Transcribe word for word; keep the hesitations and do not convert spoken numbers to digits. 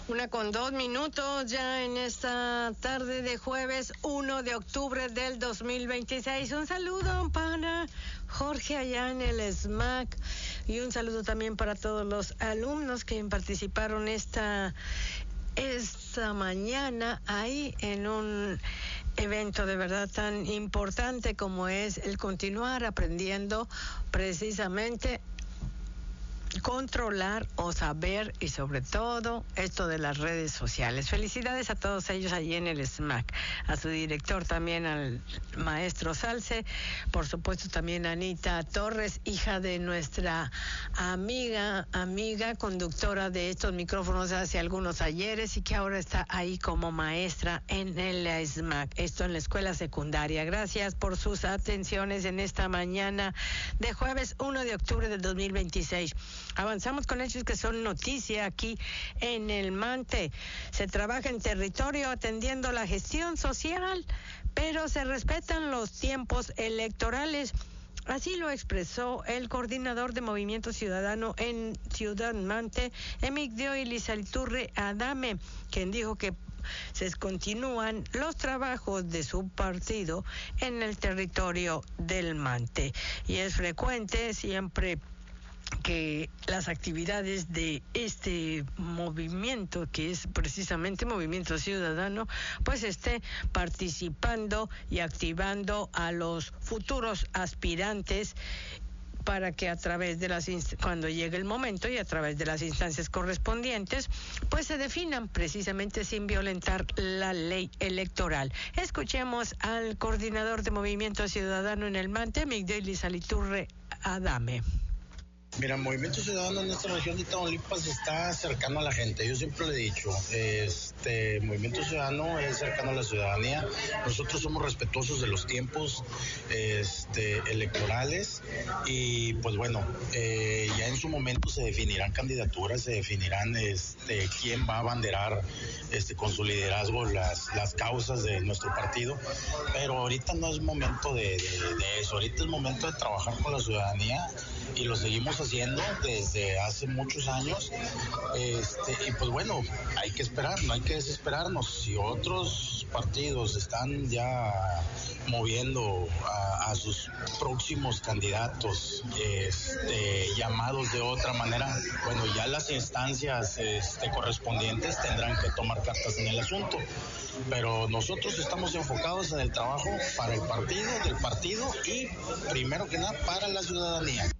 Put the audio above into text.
Una con dos minutos ya en esta tarde de jueves uno de octubre del dos mil veintiséis. Un saludo para Jorge allá en el S M A C y un saludo también para todos los alumnos que participaron esta, esta mañana ahí en un evento de verdad tan importante como es el continuar aprendiendo precisamente controlar o saber y sobre todo esto de las redes sociales. Felicidades a todos ellos allí en el S M A C, a su director también, al maestro Salce, por supuesto también a Anita Torres, hija de nuestra amiga, amiga conductora de estos micrófonos hace algunos ayeres y que ahora está ahí como maestra en el S M A C, esto en la escuela secundaria. Gracias por sus atenciones en esta mañana de jueves uno de octubre del dos mil veintiséis. Avanzamos con hechos que son noticia aquí en el Mante. Se trabaja en territorio atendiendo la gestión social, pero se respetan los tiempos electorales. Así lo expresó el coordinador de Movimiento Ciudadano en Ciudad Mante, Emigdio Ilizaliturre Adame, quien dijo que se continúan los trabajos de su partido en el territorio del Mante. Y es frecuente siempre que las actividades de este movimiento, que es precisamente Movimiento Ciudadano, pues esté participando y activando a los futuros aspirantes para que a través de las cuando llegue el momento y a través de las instancias correspondientes pues se definan precisamente sin violentar la ley electoral. Escuchemos al coordinador de Movimiento Ciudadano en el Mante, Miguel Ilizaliturre Adame. Mira, Movimiento Ciudadano en nuestra región de Tamaulipas está cercano a la gente. Yo siempre le he dicho, este Movimiento Ciudadano es cercano a la ciudadanía. Nosotros somos respetuosos de los tiempos este, electorales y pues bueno, eh, ya en su momento se definirán candidaturas, se definirán este, quién va a abanderar este, con su liderazgo las, las causas de nuestro partido, pero ahorita no es momento de, de, de eso. Ahorita es momento de trabajar con la ciudadanía y lo seguimos haciendo desde hace muchos años, este, y pues bueno, hay que esperar, no hay que desesperarnos. Si otros partidos están ya moviendo a, a sus próximos candidatos este, llamados de otra manera, bueno, ya las instancias este, correspondientes tendrán que tomar cartas en el asunto, pero nosotros estamos enfocados en el trabajo para el partido, del partido y primero que nada para la ciudadanía.